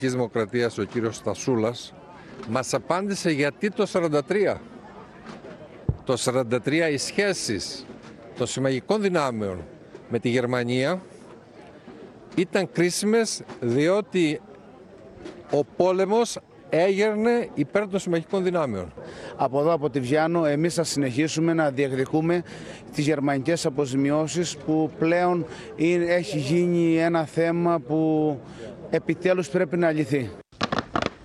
της Δημοκρατίας, ο κύριος Στασούλας, μας απάντησε γιατί το 1943. Το 1943 οι σχέσεις των συμμαχικών δυνάμεων με τη Γερμανία ήταν κρίσιμες, διότι ο πόλεμος έγερνε υπέρ των συμμαχικών δυνάμεων. Από εδώ, από τη Βιάννο, εμείς θα συνεχίσουμε να διεκδικούμε τις γερμανικές αποζημιώσεις, που πλέον έχει γίνει ένα θέμα που επιτέλους πρέπει να λυθεί.